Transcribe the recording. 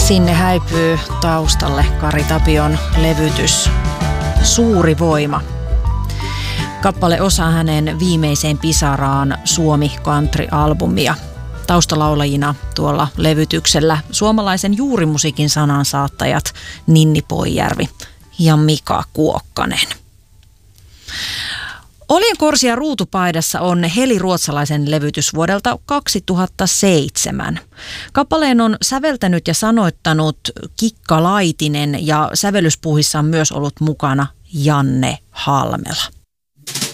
Sinne häipyy taustalle Kari Tapion levytys Suuri voima. Kappale osaa hänen viimeiseen pisaraan Suomi Country-albumia. Taustalaulajina tuolla levytyksellä suomalaisen juurimusiikin sanansaattajat Ninni Poijärvi ja Mika Kuokkanen. Oljenkorsia ruutupaidassa on Heli Ruotsalaisen levytys vuodelta 2007. Kappaleen on säveltänyt ja sanoittanut Kikka Laitinen ja sävellyspuuhissa on myös ollut mukana Janne Halmela.